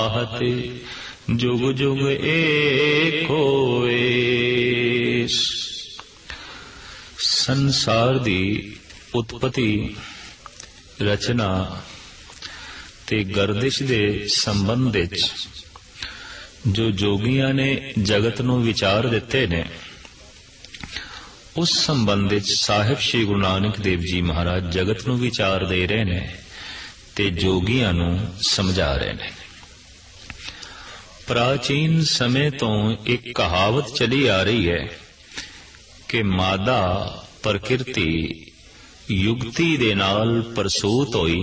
जुग जुग एक होए। संसार दी उत्पत्ति, रचना ते गर्दिश दे संबंध विच जो जोगियां ने जगत नूं विचार दिते ने, उस संबंध विच साहिब श्री गुरु नानक देव जी महाराज जगत नूं विचार दे रहे ने ते जोगियां नूं समझा रहे ने। प्राचीन समय तो एक कहावत चली आ रही है कि मादा प्रकृति युगती दे नाल प्रसूत होई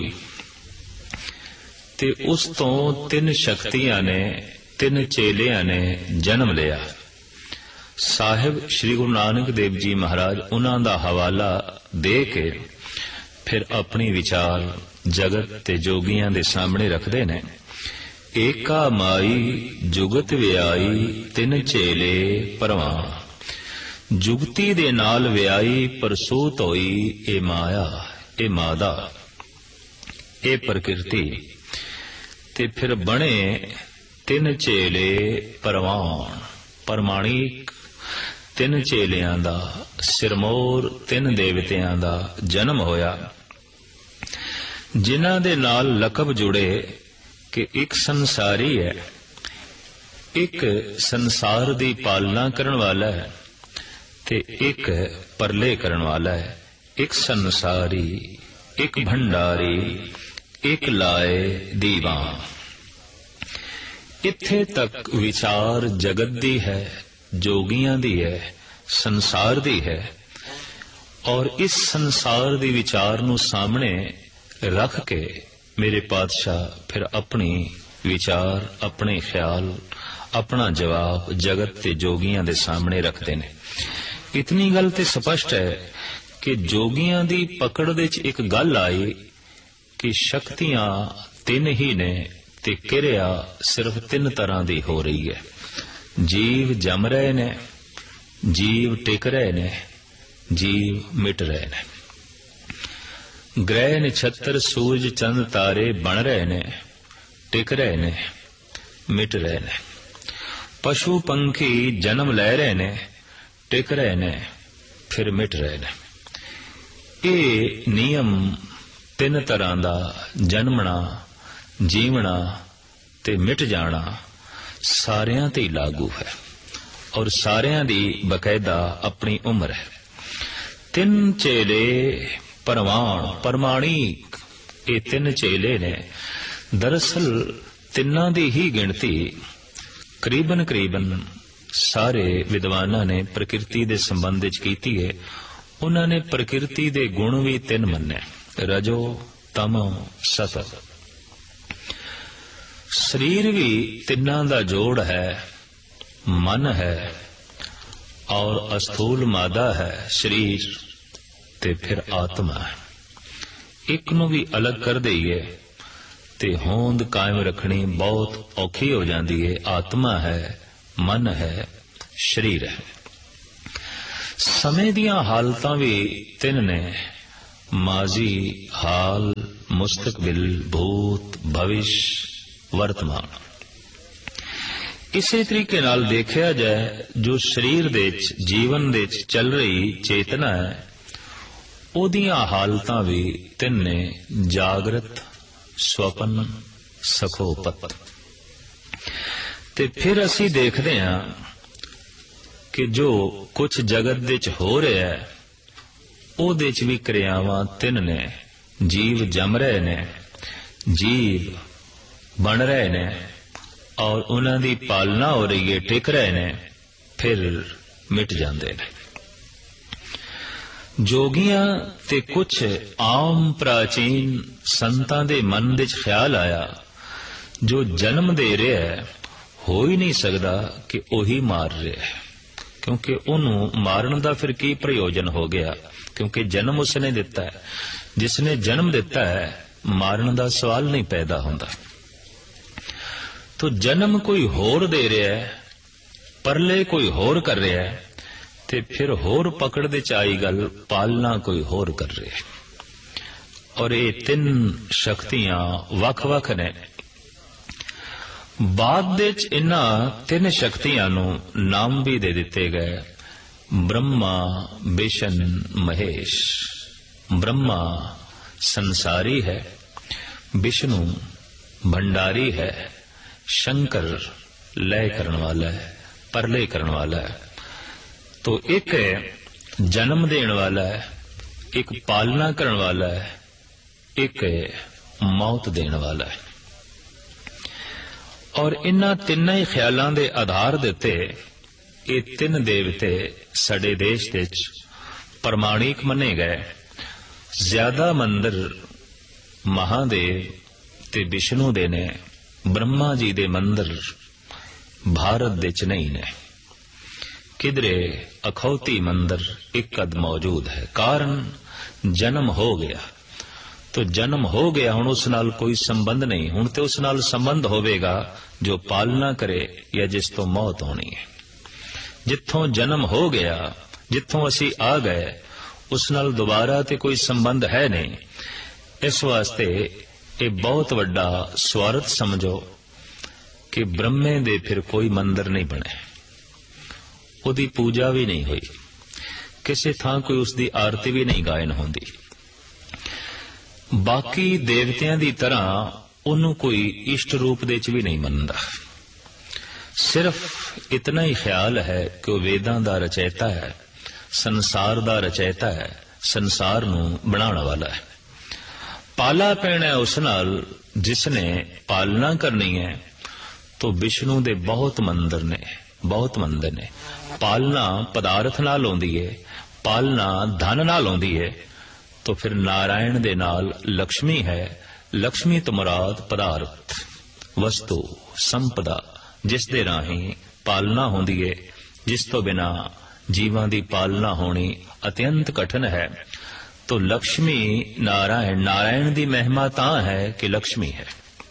ते उस तो तीन शक्तियां ने, तीन चेलियां ने जन्म लिया। साहिब श्री गुरु नानक देव जी महाराज उन्हां दा हवाला दे के फिर अपनी विचार जगत ते जोगियां दे सामने रखदे ने। एका माई जुगत व्याई तिन चेले परवान। जुगती दे नाल व्याई प्रसूत होई ए माया, ए मादा, ए प्रकृति ते फिर बने तिन चेले परवान। परमाणिक तिन चेलियां दा, सिरमौर तिन देवतियां दा जन्म होया, जिन्हां दे नाल लकब जुड़े कि एक संसारी है, एक संसार दी पालना करन वाला है ते एक परले करन वाला है। एक संसारी, एक भंडारी, एक लाए दीवान। इत्थे तक विचार जगत दी है, जोगियां दी है, संसार दी है। और इस संसार दी विचार नूं सामने रख के मेरे पातशाह फिर अपनी विचार, अपने ख्याल, अपना जवाब जगत ते जोगियां दे सामने रखते ने। इतनी गल ते स्पष्ट है कि जोगियां दी पकड़ दे च एक गल आई कि शक्तियां तीन ही ने ते किरिया सिर्फ तीन तरह दी हो रही है। जीव जम रहे ने, जीव टिक रहे ने, जीव मिट रहे ने। ग्रह नक्षत्र सूरज चंद तारे बन रहे ने, टिक रहे ने, मिट रहे ने। पशु पंखी जन्म ले रहे ने, टिक रहे ने, फिर मिट रहे ने। ये नियम तीन तरह दा जन्मना, जीवना ते मिट जाना सारियां ते लागू है और सारियां दी बकायदा अपनी उम्र है। तीन चेले परवान, परमाणिक, ये तीन चेले ने। दरअसल तिन्ना दी ही गिनती करीबन करीबन सारे विद्वाना ने प्रकृति दे संबंध विच कीती है। उन्होंने प्रकृति दे गुण भी तीन मन्ने, रजो, तमो, सतो। शरीर भी तिन्ना दा जोड़ है, मन है और अस्थूल मादा है शरीर ते फिर आत्मा है। एक नूं भी अलग कर दईए ते होंद कायम रखनी बहुत औखी हो जाती है। आत्मा है, मन है, शरीर है। समय दियां हालतां भी तीन ने, माजी, हाल, मुस्तकबिल, भूत, भविष्य, वर्तमान। इसे तरीके नाल देखिया जाए जो शरीर दे जीवन दे चल रही चेतना है, ओदियां हालतां भी तीन ने, जागृत, स्वपन, सखोपत। ते फिर असी देखते हैं कि जो कुछ जगत दे च हो रहा है ओदे च भी क्रियावां तीन ने। जीव जम रहे ने, जीव बन रहे ने और उन्हां दी पालना हो रही है, टिक रहे ने, फिर मिट जाते हैं। जोगियां ते कुछ आम प्राचीन संतां दे मन दे ख्याल आया जो जन्म दे रहा है हो ही नहीं सकता कि ओही मार रहा है, क्योंकि उन्होंने मारन का फिर की प्रयोजन हो गया, क्योंकि जन्म उसने दिता है। जिसने जन्म दिता है मारन का सवाल नहीं पैदा होता। तो जन्म कोई होर दे रहा है, परले कोई होर कर रहा है, ते फिर होर पकड़ दे आई गल पालना कोई होर कर रहे है। और ये तीन शक्तियां वख वख ने। ਬਾਅਦ ਵਿੱਚ ਇਹਨਾਂ ਤਿੰਨ ਸ਼ਕਤੀਆਂ ਨੂੰ ਨਾਮ ਵੀ ਦੇ ਦਿੱਤੇ ਗਏ, ਬ੍ਰਹਮਾ, ਵਿਸ਼ਨ, ਮਹੇਸ਼। ब्रह्मा संसारी है, विष्णु भंडारी है, शंकर लय करने वाला है, परलय करने वाला है। तो एक है जन्म देने वाला है, एक पालना करने वाला है, एक है मौत देने वाला है। और इन्हां तिन्नां ही ख्यालां दे आधार दे उत्ते ये तीन देवते साडे देश विच प्रमाणिक मने गए। ज्यादा मंदिर महादेव ते विष्णु दे ने, ब्रह्मा जी दे मंदिर भारत दे च नहीं ने। किधरे अखौती मंदिर एक अद मौजूद है। कारण जन्म हो गया, तो जन्म हो गया, हुण उस नाल कोई संबंध नहीं। हुण ते उस नाल संबंध होवेगा जो पालना करे या जिस तो मौत होनी है। जिथों जन्म हो गया, जिथों असी आ गए, उस नाल दोबारा ते कोई संबंध है नहीं। इस वास्ते ये बहुत वड्डा स्वार्थ समझो कि ब्रह्मे दे फिर कोई मंदिर नहीं बने, उदी पूजा भी नहीं हुई, किसी थां कोई उसकी आरती भी नहीं गायन होंदी। बाकी देवतियां दी तरह उन्होंने कोई इष्ट रूप दे च भी नहीं मनदा। सिर्फ इतना ही ख्याल है कि वह वेदां दा रचयिता है, संसार दा रचयिता है, संसार नू बनाने वाला है। पाला पैना है उस नाल जिसने पालना करनी है। तो विष्णु दे बहुत मंदिर ने, बहुत मंदिर ने। पालना पदार्थ नाल होंदी है, पालना धन नाल होंदी है। तो फिर नारायण दे नाल लक्ष्मी है। लक्ष्मी तो मुराद पदार्थ, वस्तु, संपदा, जिस दे राही पालना होंदी है, जिस तो बिना जीवां दी पालना होनी अत्यंत कठिन है। तो लक्ष्मी नारायण, नारायण दी महिमा तां है कि लक्ष्मी है।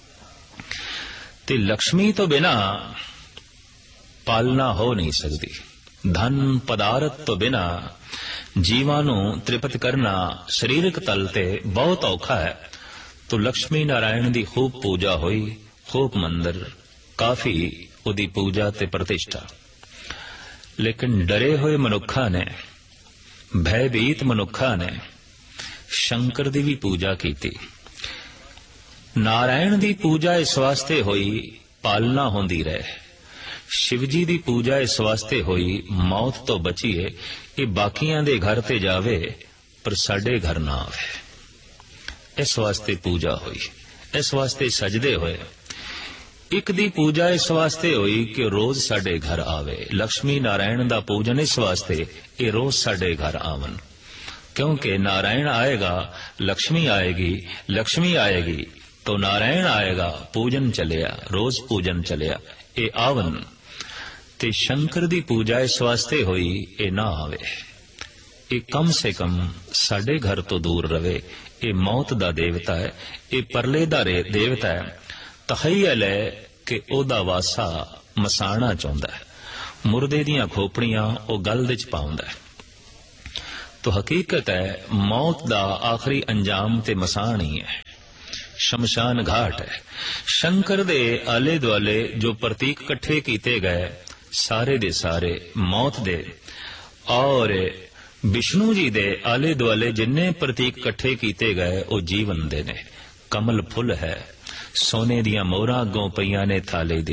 ते लक्ष्मी तो बिना पालना हो नहीं सकती। धन पदार्थ तो बिना जीवां नूं तृप्त करना शरीरक तल ते बहुत औखा है। तो लक्ष्मी नारायण दी खूब पूजा हुई, खूब मंदिर, काफी उदी पूजा ते प्रतिष्ठा। लेकिन डरे हुए मनुखा ने, भयभीत मनुखा ने शंकर दी भी पूजा की थी। नारायण दी पूजा इस वास्ते हुई पालना होंदी रहे। शिवजी दी पूजा इस वास्ते हुई मौत तो बचीए, ये बाकियां दे घर ते जावे पर साडे घर ना आवे। इस वास्ते पूजा हुई, इस वास्ते सजदे होए। एक दी पूजा इस वास्ते हुई कि रोज साडे घर आवे। लक्ष्मी नारायण दा पूजन इस वास्ते ये रोज साडे घर आवन, क्योंकि नारायण आएगा लक्ष्मी आएगी, लक्ष्मी आएगी तो नारायण आएगा, पूजन चलिया, रोज पूजन चलिया, ये आवन। ते शंकर दी पूजा इस वास्ते हुई ये ना आवे, ये कम से कम साडे घर तो दूर रवे। ये मौत दा देवता है, ये परले दा देवता है। तखय्यल है कि ओदा वासा मसाना चाहुंदा है, मुर्दे दियां खोपड़ियां ओ गल विच पाउंदा है। तो हकीकत है मौत दा आखिरी अंजाम ते मसान ही है, शमशान घाट है। शंकर दे आले दुआले जो प्रतीक कट्ठे कीते गए सारे दे सारे मौत दे, और विष्णु जी दे आले दुआले जिन्ने प्रतीक कट्ठे कीते गए वो जीवन दे ने। कमल फुल है, सोने दियां मोहरां अगों पईयां ने थाले दे।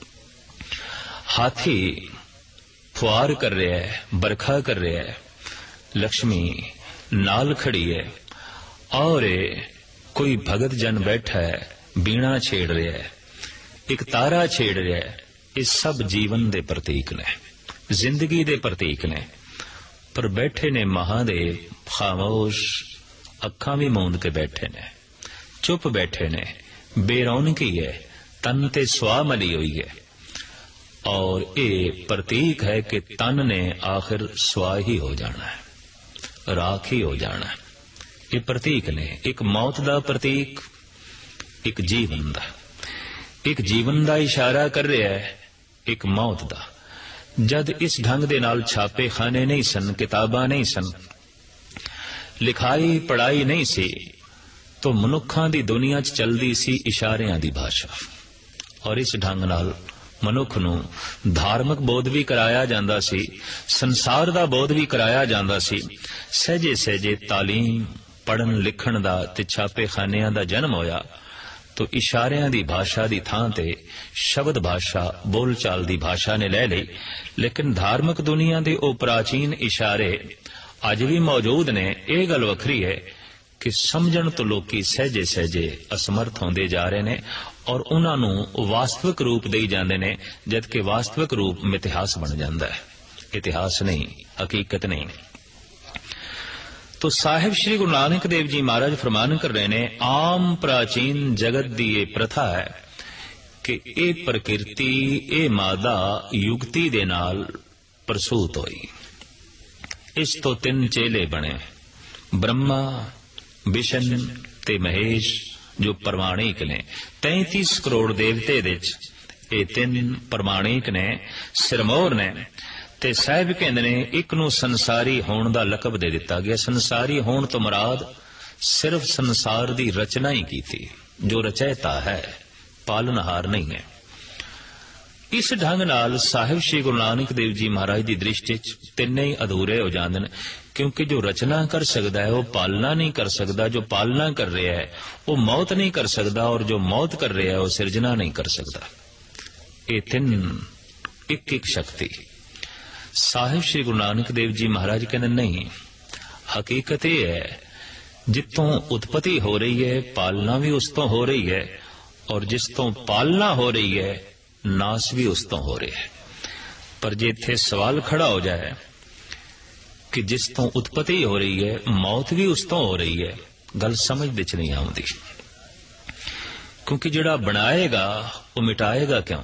हाथी फुआर कर रहा है, बरखा कर रहा है, लक्ष्मी नाल खड़ी है, और कोई भगत जन बैठा है बीणा छेड़ रहा है, एक तारा छेड़ रहा है। ये सब जीवन दे प्रतीक ने, जिंदगी दे प्रतीक ने। पर बैठे ने महादेव खामोश, अखां भी मूंद के बैठे ने, चुप बैठे ने, बेरौनकी है, तन ते स्वा मली हुई है। और ये प्रतीक है कि तन ने आखिर स्वा ही हो जाना है, राख ही हो जाना है। ये प्रतीक ने, एक मौत दा प्रतीक, एक जीवन दा। एक जीवन दा इशारा कर रहा है, एक मौत दा। जद इस ढंग दे नाल छापे खाने नहीं सन, किताबां नहीं सन, लिखाई पढ़ाई नहीं सी, तो मनुखां दी दुनिया च चलदी सी इशारियां दी भाषा। और इस ढंग नाल मनुख नूं धार्मिक बोध भी कराया जांदा सी, संसार दा बोध भी कराया जांदा सी। सहजे सहजे तालीम पढ़न लिखण दा ते छापे खानियां दा जन्म होया तो इशारियां दी भाषा दी थां ते शब्द भाषा बोल चाल दी भाषा ने ले लई। लेकिन धार्मिक दुनिया दे ओ प्राचीन इशारे अज भी मौजूद ने। यह गल वखरी है कि समझण तो लोकी सहजे सहजे असमर्थ होंदे जा रहे ने और उन्हां नूं वास्तविक रूप देई जांदे ने, जबकि वास्तविक रूप मिथिहास बन जांदा है, इतिहास नहीं, हकीकत नहीं। तो साहिब श्री गुरु नानक देव जी महाराज फरमान कर रहे ने, आम प्राचीन जगत दी ये प्रथा है कि ये प्रकृति ये मादा युगती दे नाल प्रसूत होई। इस तो 3 चेले बने, ब्रह्मा विष्णु ते महेश, जो प्रमाणिक ने। 33 करोड़ देवते दे ये 3 प्रमाणिक ने, सिरमौर ने। ते साहिब कहंदे ने एक नूं संसारी होण दा लकब दे दिता गया। संसारी होण तो मुराद सिर्फ संसार दी रचना ही कीती, जो रचयिता है, पालनहार नहीं है। इस ढंग नाल साहिब श्री गुरु नानक देव जी महाराज की दृष्टि तिन्ने ही अधूरे हो जाते हैं, क्योंकि जो रचना कर सकता है वह पालना नहीं कर सकता, जो पालना कर रहा है वो मौत नहीं कर सकता, और जो मौत कर रहा है वो सिरजना नहीं कर सकता। ये 3 एक एक शक्ति। साहिब श्री गुरु नानक देव जी महाराज कहते नहीं, हकीकत यह है जितों उत्पत्ति हो रही है पालना भी उस तो हो रही है, और जिस तो पालना हो रही है नाश भी उस तो हो रहा है। पर जे इत्थे सवाल खड़ा हो जाए कि जिस तो उत्पत्ति हो रही है मौत भी उस तो हो रही है, गल समझ विच नहीं आउंदी। क्योंकि जिहड़ा बनाएगा वो मिटाएगा क्यों,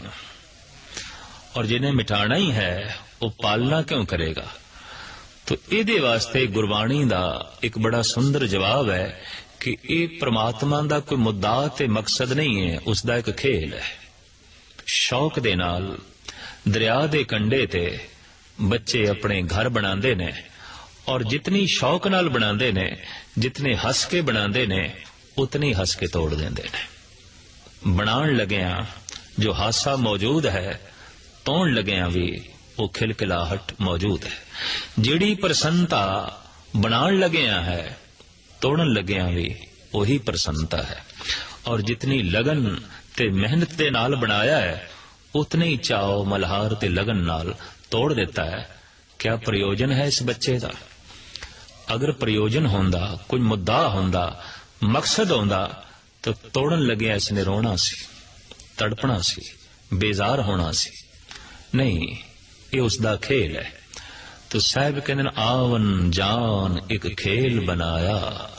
और जिन्हें मिटाना ही है वो पालना क्यों करेगा। तो इहदे वास्ते गुरबाणी दा एक बड़ा सुंदर जवाब है कि ये परमात्मा दा कोई मुद्दा ते मकसद नहीं है, उसका एक खेल है। शौक दे नाल दरिया दे कंढे ते बच्चे अपने घर बनांदे ने, और जितनी शौक नाल बनांदे ने, जितने हस के बनांदे ने, उतनी हस के तोड़ देंदे ने। बनाण लगिया जो हासा मौजूद है, तोड़ लगिया भी वो खिलखिलाहट मौजूद है। जिहड़ी प्रसन्नता बनाण लगिया है, तोड़न लगिया भी वही प्रसन्नता है। और जितनी लगन ते मेहनत दे नाल बनाया है, उतने ही चाव मल्हार ते लगन नाल तोड़ देता है। क्या प्रयोजन है इस बच्चे का? अगर प्रयोजन होंदा, कोई मुद्दा होंदा, मकसद होंदा, तो तोड़न लगे इसने रोना सी, तड़पना सी, बेजार होना सी। नहीं, ये उसका खेल है। तो साहब कहते आवन जान एक खेल बनाया,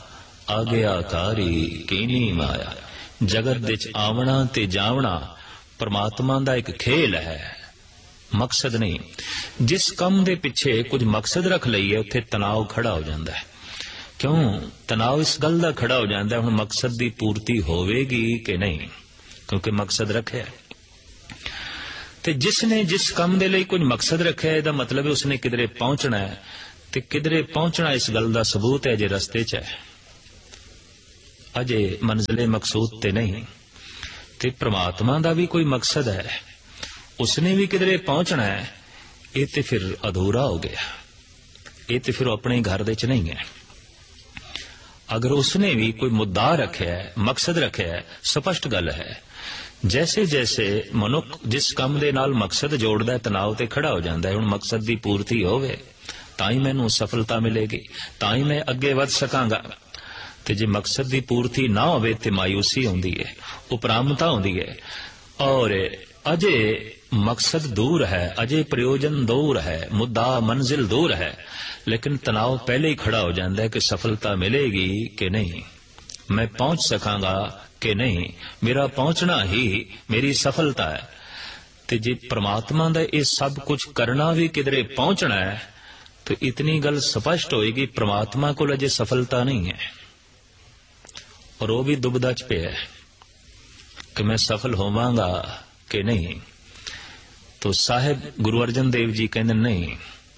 आज्ञाकारी कीनी माया। जगत विच आवना ते जावना परमात्मा दा एक खेल है, मकसद नहीं। जिस कम दे पिछे कुछ मकसद रख लईए उत्थे तनाव खड़ा हो जाता है। क्यों तनाव इस गल दा खड़ा हो जाता है, हुण मकसद दी पूर्ति होवेगी कि नहीं, क्योंकि मकसद रखे। ते जिसने जिस कम दे लई कुछ मकसद रखे, इहदा मतलब है उसने किधरे पहुंचना है, ते किधरे पहुंचना इस गल दा सबूत है जे रस्ते च है, अजे मंजिले मकसूद ते नहीं। ते परमात्मा दा भी कोई मकसद है, उसने भी किधरे पहुंचना है। ये ते फिर अधूरा हो गया, ये ते फिर अपने घर दे च नहीं है। अगर उसने भी कोई मुद्दा रखे है, मकसद रखे है, स्पष्ट गल है। जैसे जैसे मनुख जिस काम दे नाल मकसद जोड़दा है, तनाव ते खड़ा हो जाता है। हुण मकसद दी पूर्ति होवे तां ही मैनूं सफलता मिलेगी, तां ही मैं अगे वध सकांगा। ते जे मकसद दी पूर्ति ना होवे ते मायूसी आउंदी है, उपरामता आउंदी है। और अजे मकसद दूर है, अजे प्रयोजन दूर है, मुद्दा मंजिल दूर है, लेकिन तनाव पहले ही खड़ा हो जाता है कि सफलता मिलेगी कि नहीं, मैं पहुंच सकांगा कि नहीं, मेरा पहुंचना ही मेरी सफलता है। ते जे परमात्मा दा ये सब कुछ करना भी किधरे पहुंचना है, तो इतनी गल स्पष्ट होएगी परमात्मा को अजे सफलता नहीं है, और वो भी दुबदा च पिया है कि मैं सफल होवांगा कि नहीं। तो साहिब गुरु अर्जन देव जी कहते नहीं,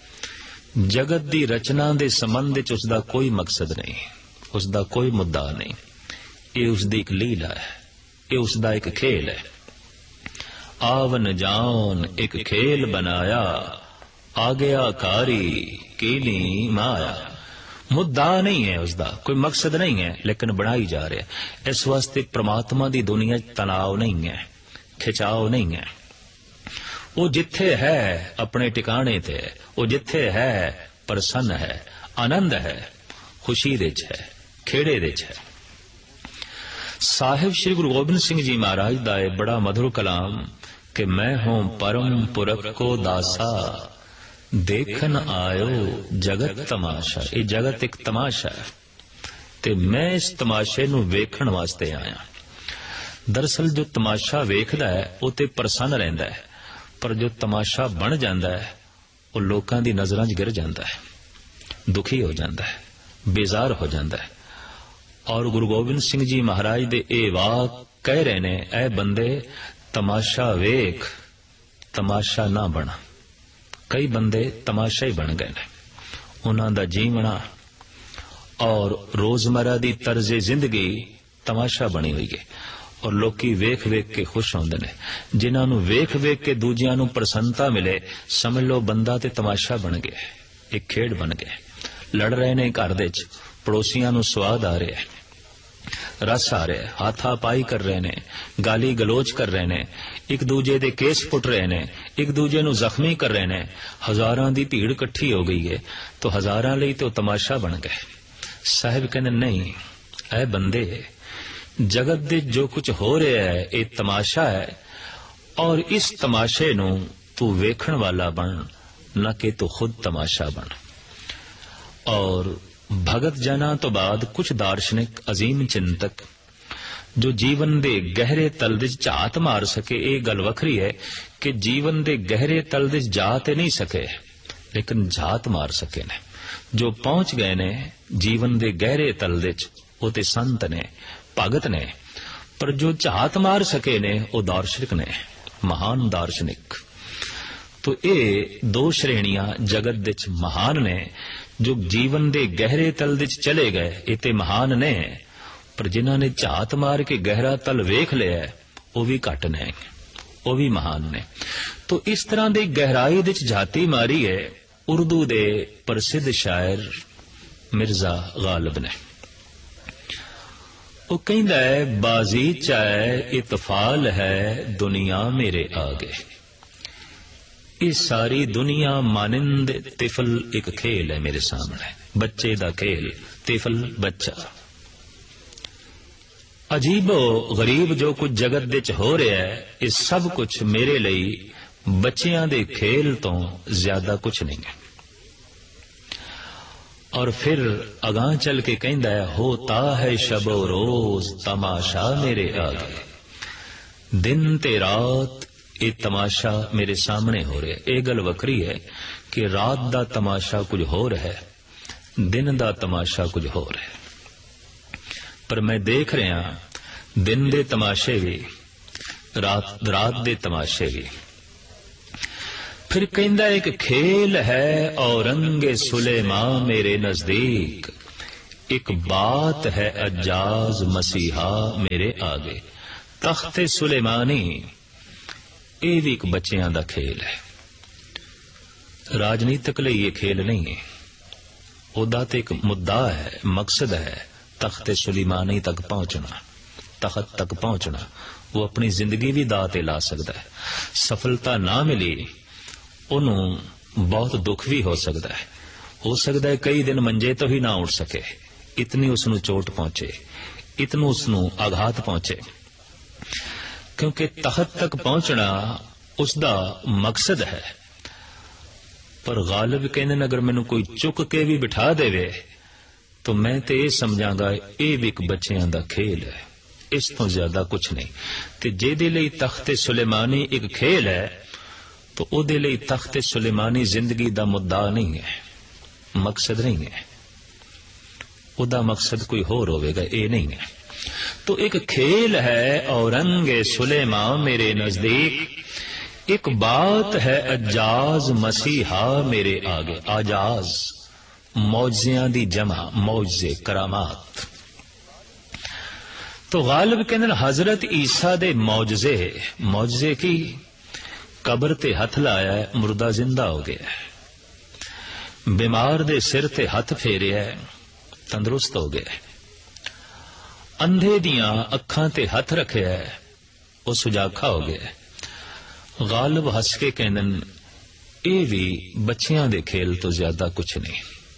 जगत दी रचना दे संबंध च उसका कोई मकसद नहीं, उसका कोई मुद्दा नहीं। ये उसकी एक लीला है, ये उसका एक खेल है। आवन जान एक खेल बनाया, आज्ञाकारी कीनी माया। मुद्दा नहीं है उसका, कोई मकसद नहीं है, लेकिन बनाई जा रहा है। इस वास्ते परमात्मा की दुनिया तनाव नहीं है, खिंचाव नहीं है। वो जिथे है अपने टिकाने ते, वो जिथे है प्रसन्न है, आनंद है, खुशी दे च है, खेड़े दे च है। साहिब श्री गुरु गोबिंद सिंह जी महाराज दा बड़ा मधुर कलाम कि मैं हूं परम पुरख को दासा, देखन आयो जगत तमाशा। ये जगत एक तमाशा है ते मैं इस तमाशे नूं वेखण वास्ते आया। दरअसल जो तमाशा वेखदा है वो ते प्रसन्न रहिंदा है, पर जो तमाशा बन जाता है वो लोकां दी नज़रां 'च गिर जाता है, दुखी हो जाता है, बेजार हो जाता है। और गुरु गोबिंद सिंह जी महाराज दे ए वाक कह रहे ने, ऐ बंदे तमाशा वेख, तमाशा ना बना। कई बंदे तमाशा ही बन गए ने। उन्हां दा जीवना और रोजमर्रा दी तर्जे जिंदगी तमाशा बनी हुई है, और लोकी वेख वेख के खुश होंदे ने। जिन्हां नूं वेख वेख के दूजियां नूं प्रसन्नता मिले, समझ लो बंदा ते तमाशा बन गया, एक खेड बन गया। लड़ रहे ने घर दे च, पड़ोसियां नूं स्वाद आ रहा है, रस आ रहा है, हाथापाई कर रहे ने, गाली गलोच कर रहे ने, एक दूजे दे केस पुट रहे ने, एक दूजे नूं जख्मी कर रहे ने। हजारां दी भीड़ इकट्ठी हो गई है, तो हजारां लई तो तमाशा बन गए। साहिब कहने नहीं, ऐ बंदे जगत दे जो कुछ हो रहा है ये तमाशा है, और इस तमाशे नूं तू वेखण वाला बन, न कि तू खुद तमाशा बन। और भगत जना तो बाद कुछ दार्शनिक अजीम चिंतक जो जीवन दे गहरे तल दे झात मार सके, ये गल वखरी है कि जीवन दे गहरे तल दे जा ते नहीं सके, लेकिन झात मार सके ने। जो पहुंच गए ने जीवन दे गहरे तल दे, वो ते संत ने, भगत ने। पर जो झात मार सके ने वो दार्शनिक ने, महान दार्शनिक। तो ये दो श्रेणियां जगत दे महान ने। जो जीवन दे गहरे तल दे चले गए ये ते महान ने, पर जिन्हां ने झात मार के गहरा तल वेख लिया वो भी घट ने, वो भी महान ने। तो इस तरह की गहराई दे झाती मारी है उर्दू दे प्रसिद्ध शायर मिर्जा गालिब ने। वो कहंदा है, बाजी चाहे इतफाल है दुनिया मेरे आगे। ये सारी दुनिया मानिंद तिफल एक खेल है मेरे सामने, बच्चे दा खेल, तिफल बच्चा। अजीबो गरीब जो कुछ जगत दे च हो रहा है, ये सब कुछ मेरे लिए बच्चियां दे खेल तो ज्यादा कुछ नहीं है। और फिर अगां चल के कहंदा है, होता है शबो रोज तमाशा मेरे आगे। दिन ते रात ये तमाशा मेरे सामने हो रहा है। ये गल वखरी है कि रात दा तमाशा कुछ हो रहा है, दिन दा तमाशा कुछ हो रहा है। पर मैं देख रहा दिन दे तमाशे भी, रात दे तमाशे भी। फिर कहंदा एक खेल है औरंगे सुलेमा मेरे नजदीक, एक बात है अज्जाज मसीहा मेरे आगे। तख्ते सुलेमानी ये भी एक बच्चियां दा खेल है। राजनीतिक लिए ये खेल नहीं है, ओदा ते एक मुद्दा है, मकसद है तख्ते सुलेमानी तक पहुंचना, तख्त तक पहुंचना। वो अपनी जिंदगी भी दाव ते ला सकता है। सफलता ना मिली उन्होंने बहुत दुख भी हो सकता है कई दिन मंजे तो ही ना उठ सके, इतनी उसनू चोट पहुंचे, इतनू उसनू आघात पहुंचे। क्योंकि तख्त तक पहुंचना उसका मकसद है। पर गालिब कहने अगर मैनू कोई चुक के भी बिठा देवे तो मैं तो ये समझांगा ये भी एक बच्चियां दा खेल है, इस तो ज्यादा कुछ नहीं। ते जेदे लई तख्ते सुलेमानी एक खेल है तो ओदे लई तख्ते सुलेमानी जिंदगी दा मुद्दा नहीं है, मकसद नहीं है। ओदा मकसद कोई होर होवेगा, ये नहीं है। तो एक खेल है औरंगे सुलेमा मेरे नजदीक, एक बात है अज्जाज मसीहा मेरे आगे। आजाज मौजियां दी जमा, मौजे करामात। तो गालिब कहंदे हजरत ईसा दे मौजजे, मौजजे की कबर ते हथ लाया मुर्दा जिंदा हो गया, बीमार दे सिर ते हथ फेरिया तंदुरुस्त हो गया, अंधे दियां अखां ते हथ रखिया वो सुजाखा हो गया। गालिब हस के कहंदन ये भी बच्चियां दे खेल तो ज्यादा कुछ नहीं,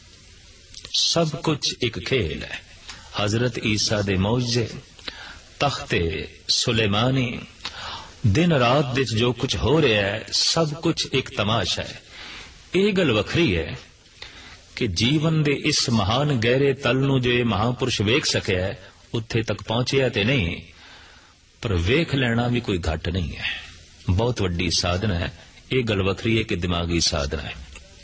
सब कुछ एक खेल है। हजरत ईसा दे मौजे, तख्ते सुलेमानी, दिन रात दे जो कुछ हो रहा है सब कुछ एक तमाशा है। यह गल वखरी है कि जीवन दे इस महान गहरे तल नूं जो महापुरुष वेख सके है उत्थे तक पहुंचिया ते नहीं, पर वेख लेना भी कोई घट नहीं है, बहुत वड्डी साधना है। यह गल वखरी है कि दिमागी साधना है।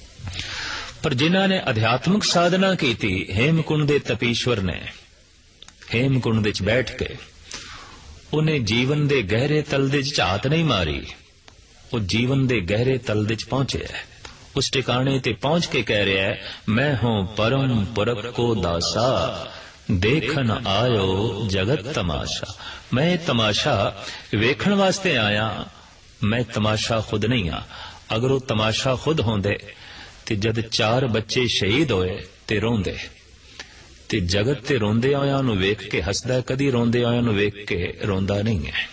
पर जिन्हां ने अध्यात्मिक साधना की थी, हेमकुंड दे तपीश्वर ने हेमकुंड दे बैठ के उन्हें जीवन दे गहरे तल दे झात नहीं मारी, वो जीवन दे गहरे तल दे पहुंचे है। उस ठिकाने ते पहुंच के कह रहा है, मैं हूं परम पुरख को दासा, देखन आयो जगत तमाशा। मैं तमाशा वेखण वास्ते आया, मैं तमाशा खुद नहीं आ। अगर वो तमाशा खुद होंदे ते जद 4 बच्चे शहीद होए ते रोंदे, ते जगत ते रोंदे आया नूं वेख के हसदा, कदी रोंदे आया नूं वेख के रोंदा नहीं है।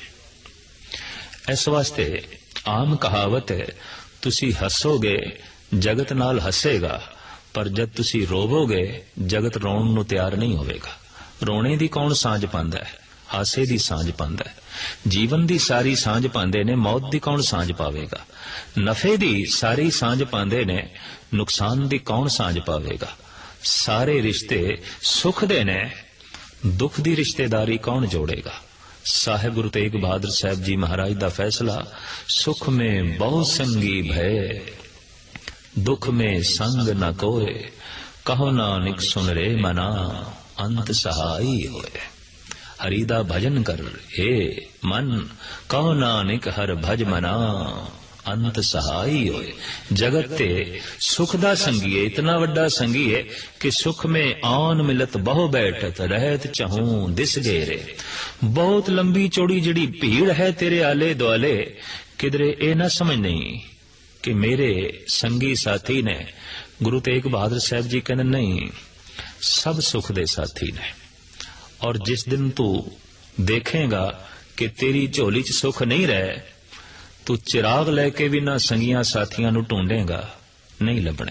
इस वास्ते आम कहावत है, तुसी हसोगे जगत नाल हसेगा, पर जब तुसी रोवोगे जगत रोण नूं तैयार नहीं होवेगा। रोने दी कौन सांझ पांदा है? हासे दी सांझ पांदा है। जीवन दी सारी सांझ पांदे ने, मौत दी कौन सांझ पावेगा? नफे दी सारी सांझ पांदे ने, नुकसान दी कौन सांझ पावेगा? सारे रिश्ते सुख दे ने, दुख दी रिश्तेदारी कौन जोड़ेगा? साहिब गुरु तेग बहादुर साहब जी महाराज दा फैसला, सुख में बहु संगी भय, दुख में संग न कोय, कहो नानक सुन रे मना, अंत सहाई होए। हरि दा भजन कर हे मन, कहो नानक हर भज मना, अंत सहाई होए। जगत ते सुख दा संगी है, इतना वड्डा संगी है कि सुख में आन मिलत बहु बैठत, रहत चहूं दिस गेरे। बहुत लंबी चौड़ी जड़ी भीड़ है तेरे आले दुआले, किधरे ए ना समझ नहीं कि मेरे संगी साथी ने। गुरु तेग बहादुर साहब जी कहने नहीं, सब सुख दे साथी ने। और जिस दिन तू देखेगा कि तेरी झोली च सुख नहीं रहे, तू चिराग लेके भी ना संगियां साथियां नू ढूंढेगा, नहीं लभने,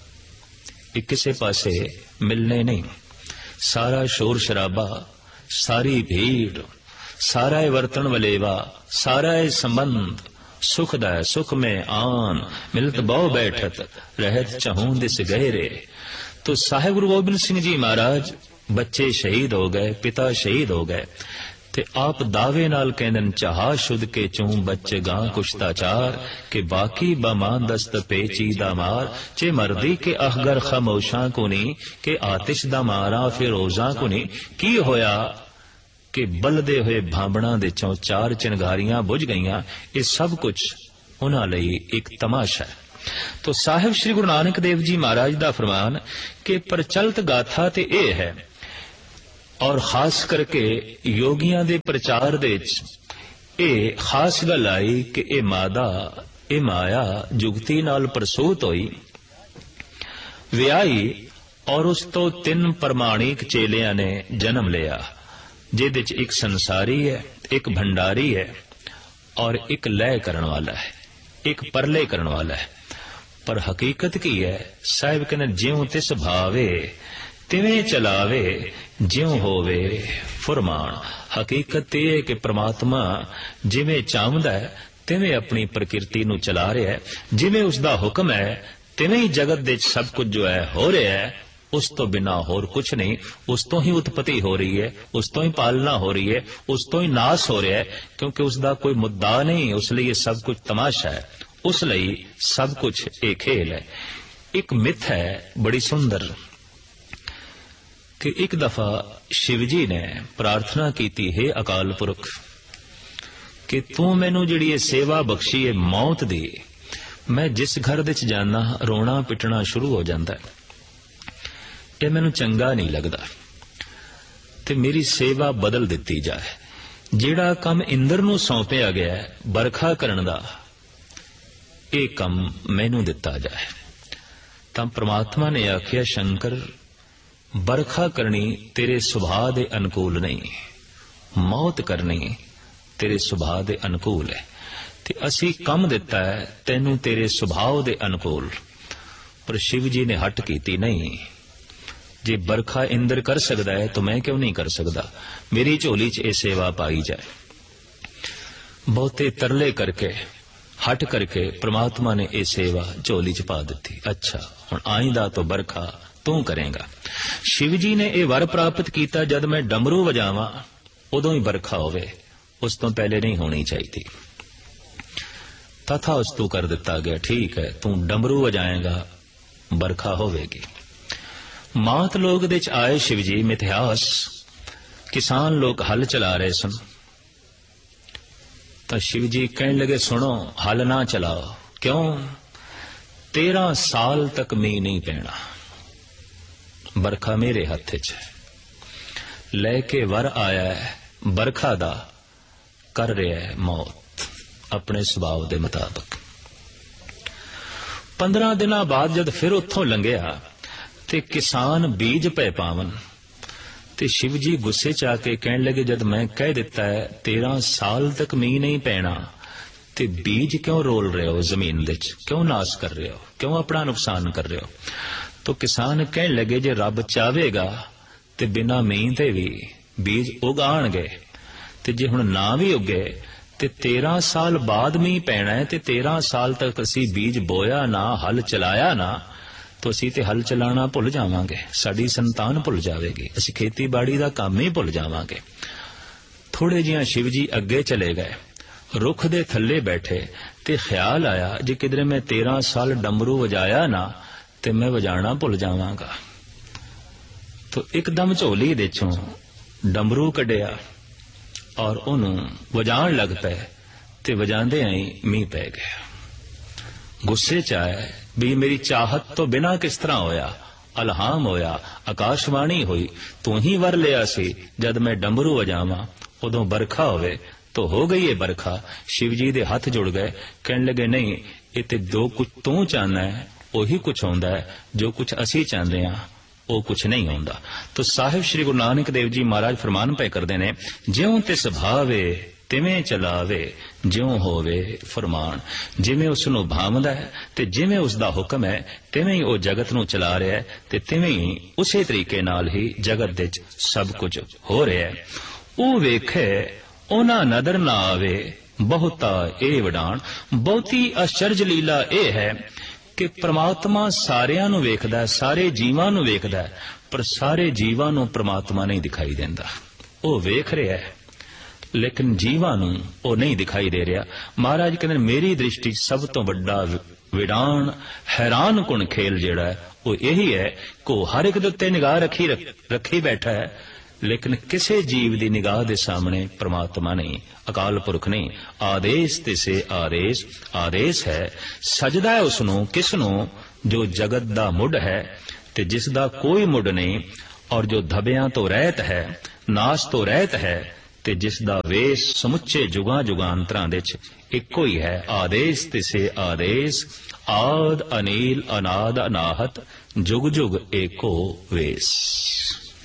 एक किसे पासे मिलने नहीं। सारा शोर शराबा, सारी भीड़, सारा वर्तन वलेवा, सारा संबंध सुख दा है। सुख में आन मिलत बहु बैठत, रहत चहूं दिस गहरे। तो साहिब गुरु गोबिंद सिंह जी महाराज, बच्चे शहीद हो गए, पिता शहीद हो गए, ते आप दावे नाल कहंदन, चाहा शुद्ध के चूं बच्चे गां कुश्ताचार, के बाकी बमान दस्त पेची दा मार, चे मर्दी के अहगर खामोशां को नी, के आतिश दा मारा फिर रोजा को नी। की होया कि बलदे हुए भांबणा दे चों 4 चिंगारियां बुझ गईयां। ये सब कुछ उन्हां लई एक तमाशा है। तो साहिब श्री गुरु नानक देव जी महाराज दा फरमान कि प्रचलित गाथा ते ए है, और खास करके योगियां दे प्रचार दे ए खास गल आई कि ए मादा, ए माया जुगती नाल प्रसूत होई, विआई, और उस तो 3 प्रमाणिक चेलियां ने जन्म लिया, जिहदे च एक संसारी है, एक भंडारी है, और एक लय करन वाला है, एक परले करन वाला है। पर हकीकत की है, साहिब कहने ज्यों तिस भावे तिवें चलावे, ज्यों होवे फुरमान। हकीकत यह है कि परमात्मा जिवें चाहता है तिवें अपनी प्रकृति नूं चला रहा है, जिवें उसका हुक्म है तिवें ही जगत दे सब कुछ जो है हो रहा है। उस तो बिना होर कुछ नहीं, उस तो ही उत्पत्ति हो रही है, उस तो ही पालना हो रही है, उस तो ही नाश हो रहा है, क्योंकि उसका कोई मुद्दा नहीं, उसलिए सब कुछ तमाशा है, उसलिए सब कुछ एक खेल है। एक मिथ है बड़ी सुंदर कि एक दफा शिवजी ने प्रार्थना की थी, हे अकाल पुरख, कि तू मैनू जिहड़ी सेवा बख्शी है मौत दी, मैं जिस घर विच जाना रोना पिटना शुरू हो जाता है, ये मैनू चंगा नहीं लगता, ते मेरी सेवा बदल दी जाए। जिहड़ा काम इंद्र नूं सौंपिया गया है बरखा करन दा, ਇਹ ਕੰਮ ਮੈਨੂੰ ਦਿੱਤਾ ਜਾਏ। ਤਾਂ ਪ੍ਰਮਾਤਮਾ ਨੇ ਆਖਿਆ, ਸ਼ੰਕਰ ਬਰਖਾ ਕਰਨੀ ਤੇਰੇ ਸੁਭਾਅ ਦੇ ਅਨੁਕੂਲ ਨਹੀਂ, ਮੌਤ ਕਰਨੀ ਤੇਰੇ ਸੁਭਾਅ ਦੇ ਅਨੁਕੂਲ ਹੈ, ਤੇ ਅਸੀਂ ਕੰਮ ਦਿੱਤਾ ਹੈ ਤੈਨੂੰ ਤੇਰੇ ਸੁਭਾਅ ਦੇ ਅਨੁਕੂਲ। ਪਰ शिव जी ने हट की नहीं, जे बरखा इंद्र कर सकता है तो मैं क्यों नहीं कर सकता, मेरी झोली च ये सेवा पाई जाए। बहुते तरले करके हट करके परमात्मा ने ये सेवा झोली च पा दी। अच्छा हुण आइंदा तो बरखा तू करेगा। शिव जी ने यह वर प्राप्त किया, जद मैं डमरू वजावां उदों ही बरखा होवे, उस तो पहले नहीं होनी चाहिए। तथा उस्तु कर दिता गया, ठीक है तू डमरू वजाएगा बरखा होवेगी। मात लोग दे च आए शिव जी मिथिहास, किसान लोग हल चला रहे सन। तो शिव जी कहने लगे, सुनो हल ना चलाओ, क्यों? 13 साल तक मींह नहीं पैना, बरखा मेरे हथ च लेके वर आया है बरखा दा, कर रहा है मौत अपने सुभाव के मुताबिक। 15 दिनां बाद जद फिर उत्थों लंघिया ते किसान बीज पै पावन, ते शिव जी गुस्से च आके कहने लगे, जद मैं कह दिता है 13 साल तक मींह नहीं पैना, ते बीज क्यों रोल रहे हो जमीन दे च, क्यों नाश कर रहे हो, क्यों अपना नुकसान कर रहे हो? तो किसान कहने लगे, जे रब चाहेगा ते बिना मींह ते भी बीज उगाणगे, ते जे हुण ना भी उगे ते 13 साल बाद मींह पैना है, ते 13 साल तक असी बीज बोया ना, हल चलाया ना, तो असी ते हल चलाना भुल जावांगे, साडी संतान भुल जाएगी, असी खेतीबाड़ी का काम ही भुल जावांगे। थोड़े जिहा शिव जी अगे चले गए, रुख दे थल्ले बैठे, ते ख्याल आया जे किधरे मैं 13 साल डमरू वजाया ना ते मैं वजाना भुल जावांगा। तो एकदम झोली दे चों डमरू कढ़िया और उन्होंने वजाण लग पे, ते वजांदे आई मींह पै गया। गुस्से च आए भी मेरी चाहत तो बिना किस तरह होया, अलहाम होया, आकाशवाणी हुई, तू ही वर लिया सी जद मैं डमरू वजावां उदों बरखा होवे, तो हो गई है बरखा। शिव जी दे हथ जुड़ गए, कहने लगे, नहीं ये ते जो कुछ तू चाहना है उही कुछ होंदा है, जो कुछ असी चाहते हैं वो कुछ नहीं होंदा। तो साहिब श्री गुरु नानक देव जी महाराज फरमान पे करते ने, ज्यों तिस भावे तिवें चलावे, ज्यों होवे फरमान। जिवें उसनू भावदा है ते जिवें उसदा हुक्म है, तिवें ही वो जगत नू चला रहा है, ते तिवें ही उसे तरीके नाल ही जगत दे सब कुछ हो रहा है। वो वेखे ओना नदर ना आवे, बहुता ए वडान। बहुती आश्चर्य लीला यह है कि परमात्मा सारियां नू वेखदा है, सारे जीवां नू वेखदा है, पर सारे जीवां नू परमात्मा नहीं दिखाई देंदा। वो वेख रहा है लेकिन जीवां नू वो नहीं दिखाई दे रहा। महाराज कहते मेरी दृष्टि सब तो बड़ा विडान हैरान कुण खेल जिहड़ा है वो यही है कि हर एक दे उत्ते निगाह रखी बैठा है, लेकिन किसी जीव की निगाह के सामने परमात्मा नहीं, अकाल पुरख नहीं। आदेश तिसे आदेश, आदेश है सजदा है उसनू किसनू, जो जगत दा मुड है ते जिसदा कोई मुड नहीं, और जो धबियां तो रहत है, नाश तो रहत है, ते जिसदा वेश समुचे जुगां जुगांतरां दे च इक्को ही है। आदेश तिसे आदेश, आद अनील अनाद अनाहत, जुग जुग एको वेश।